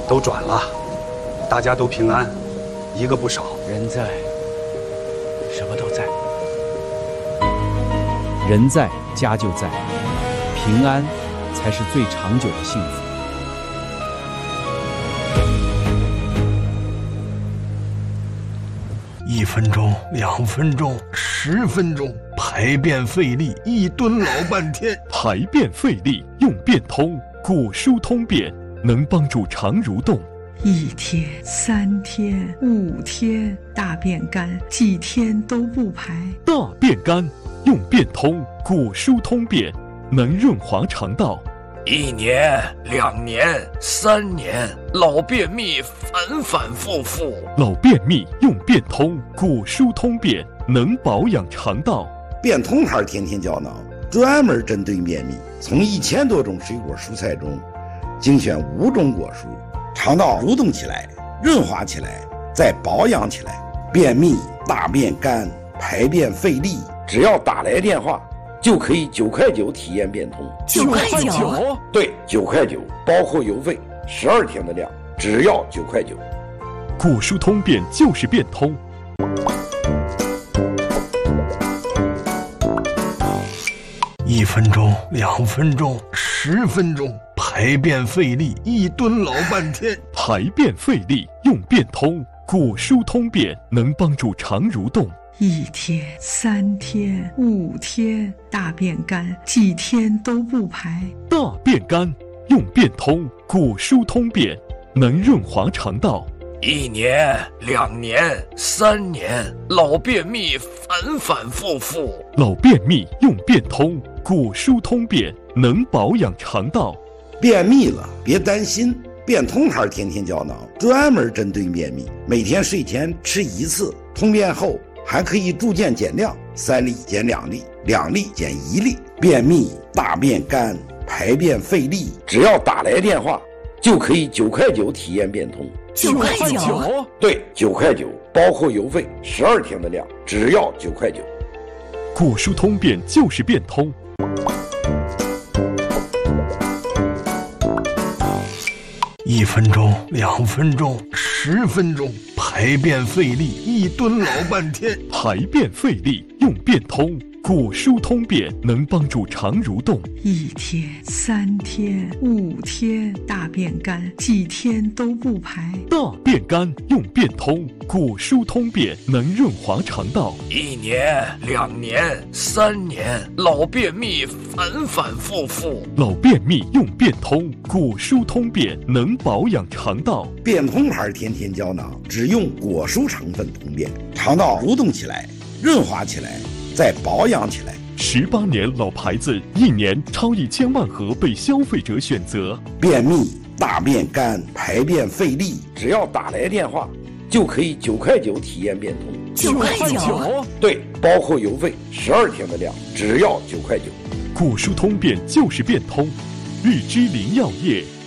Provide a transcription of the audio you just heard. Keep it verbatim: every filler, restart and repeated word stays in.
都转了，大家都平安，一个不少。 人在，什么都在。 人在，家就在，平安才是最长久的幸福。 一分钟，两分钟，十分钟，排便费力，一蹲老半天。 排便费力，用便通，果蔬通便，能帮助肠蠕动。 一天、三天、五天，大便干，几天都不排。 大便干，用便通，果蔬通便，能润滑肠道。 一年、两年、三年，老便秘反反复复。 老便秘用便通，果蔬通便，能保养肠道。 便通牌天天胶囊专门针对便秘，从一千多种水果蔬菜中精选五种果蔬，肠道蠕动起来，润滑起来，再保养起来。便秘、大便干、排便费力，只要打来电话就可以九块九体验变通。 九块九？ 对，九块九，包括邮费，十二天的量，只要九块九。 果蔬通便就是变通。 一分钟，两分钟，十分钟，排便费力，一蹲老半天。 排便费力，用便通，果蔬通便，能帮助肠蠕动。 一天、三天、五天，大便干，几天都不排。 大便干，用便通，果蔬通便，能润滑肠道。 一年、两年、三年，老便秘反反复复。 老便秘用便通，果蔬通便，能保养肠道。 便秘了别担心，便通牌天天胶囊专门针对便秘，每天睡前吃一次，通便后还可以逐渐减量，三粒减两粒，两粒减一粒。便秘、大便干、排便费力，只要打来电话就可以九块九体验变通。 九块九？ 对，九块九，包括邮费，十二天的量，只要九块九。 果蔬通便就是变通。 一分钟，两分钟，十分钟，排便费力，一蹲老半天。 排便费力，用便通，果蔬通便，能帮助肠蠕动。 一天、三天、五天，大便干，几天都不排。 大便干，用便通，果蔬通便，能润滑肠道。 一年、两年、三年，老便秘反反复复。 老便秘用便通，果蔬通便，能保养肠道。 便通牌天天胶囊只用果蔬成分通便，肠道蠕动起来，润滑起来，再保养起来。 十八年老牌子，一年超一千万盒被消费者选择。 便秘、大便干、排便费力，只要打来电话就可以九块九体验变通。 九块九？ 对，包括邮费，十二天的量，只要九块九。 果蔬通便就是变通。日之林药业